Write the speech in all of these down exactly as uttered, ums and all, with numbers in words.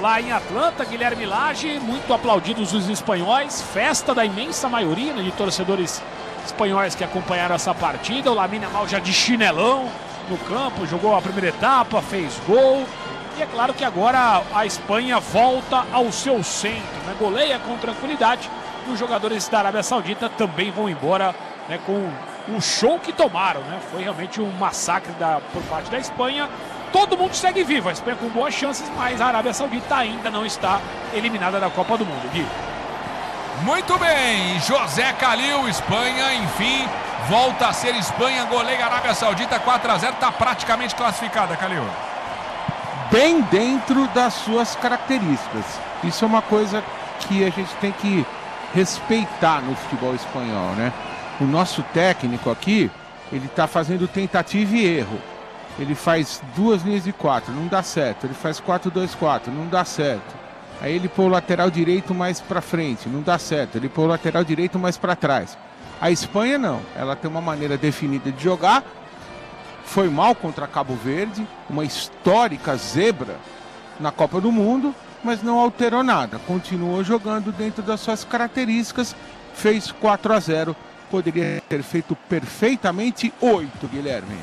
lá em Atlanta. Guilherme Lage, muito aplaudidos os espanhóis, festa da imensa maioria, né, de torcedores espanhóis que acompanharam essa partida. O Lamine Yamal já de chinelão no campo, jogou a primeira etapa, fez gol. E é claro que agora a Espanha volta ao seu centro, né? Goleia com tranquilidade. E os jogadores da Arábia Saudita também vão embora, né, com o show que tomaram, né? Foi realmente um massacre da, por parte da Espanha. Todo mundo segue vivo, a Espanha com boas chances, mas a Arábia Saudita ainda não está eliminada da Copa do Mundo. Gui. Muito bem, José Calil, Espanha, enfim, volta a ser Espanha, goleia Arábia Saudita, quatro a zero, está praticamente classificada, Calil. Bem dentro das suas características. Isso é uma coisa que a gente tem que respeitar no futebol espanhol, né? O nosso técnico aqui, ele está fazendo tentativa e erro. Ele faz duas linhas de quatro, não dá certo. Ele faz quatro dois quatro, não dá certo. Aí ele põe o lateral direito mais para frente, não dá certo. Ele põe o lateral direito mais para trás. A Espanha não, ela tem uma maneira definida de jogar. Foi mal contra Cabo Verde, uma histórica zebra na Copa do Mundo, mas não alterou nada. Continuou jogando dentro das suas características, fez quatro a zero. Poderia ter feito perfeitamente oito, Guilherme.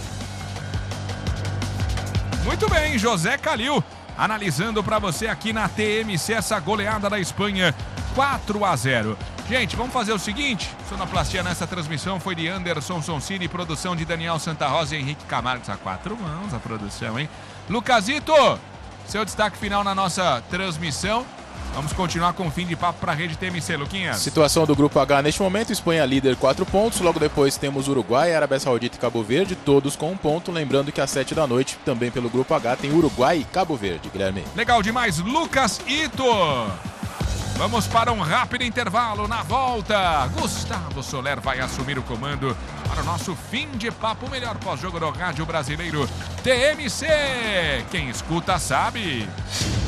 Muito bem, José Calil, analisando para você aqui na T M C essa goleada da Espanha, quatro a zero. Gente, vamos fazer o seguinte, sonoplastia nessa transmissão foi de Anderson Sonsini, produção de Daniel Santa Rosa e Henrique Camargo, a quatro mãos a produção, hein? Lucasito, seu destaque final na nossa transmissão. Vamos continuar com o fim de papo para a rede T M C, Luquinhas. Situação do grupo H neste momento, Espanha líder, quatro pontos. Logo depois temos Uruguai, Arábia Saudita e Cabo Verde, todos com um ponto. Lembrando que às sete da noite, também pelo grupo H, tem Uruguai e Cabo Verde, Guilherme. Legal demais, Lucas Ito. Vamos para um rápido intervalo. Na volta, Gustavo Soler vai assumir o comando para o nosso fim de papo, o melhor pós-jogo do rádio brasileiro T M C. Quem escuta sabe.